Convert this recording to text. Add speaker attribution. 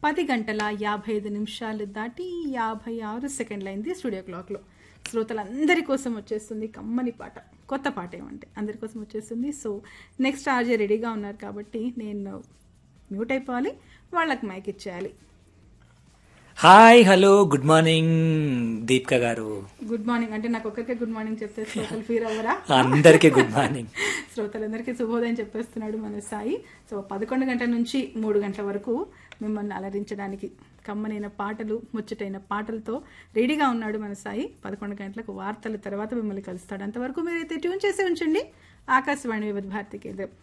Speaker 1: 10 గంటల 55 నిమిషాలు దాటి 56 సెకండ్లు అయింది స్టూడియో క్లాక్లో. శ్రోతలందరి కోసం వచ్చేస్తుంది కమ్మని పాట, కొత్త పాట ఏమంటే అందరి కోసం వచ్చేస్తుంది. సో నెక్స్ట్ ఆర్జే రెడీగా ఉన్నారు కాబట్టి నేను మ్యూట్ అయిపోవాలి, వాళ్ళకి మైక్ ఇచ్చేయాలి.
Speaker 2: Hi, hello, good morning Deepika గారు.
Speaker 1: గుడ్ మార్నింగ్ అంటే నాకు ఒక్కరికే గుడ్ మార్నింగ్ చెప్తే శ్రోతలు ఫీల్ అవ్వరా?
Speaker 2: అందరికీ గుడ్ మార్నింగ్.
Speaker 1: శ్రోతలందరికీ శుభోదయం చెప్పేస్తున్నాడు మన సాయి. సో 11 గంటల నుంచి 3 గంటల వరకు మిమ్మల్ని అలరించడానికి కమ్మనైన పాటలు, ముచ్చటైన పాటలతో రెడీగా ఉన్నాడు మన సాయి. 11 గంటలకు వార్తల తర్వాత మిమ్మల్ని కలుస్తాడు. అంతవరకు మీరైతే ట్యూన్ చేసి ఉంచండి ఆకాశవాణి వివిధ భారతి కేంద్రం.